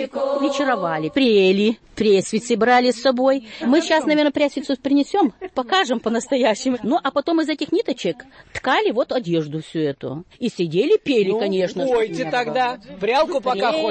вечеровали, прели, пресвицы брали с собой. Мы сейчас, наверное, пресвицу принесем, покажем по-настоящему. Ну, а потом из этих ниточек ткали вот одежду всю эту. И сидели, пели, конечно. Пойте тогда. Прялку пока ходите.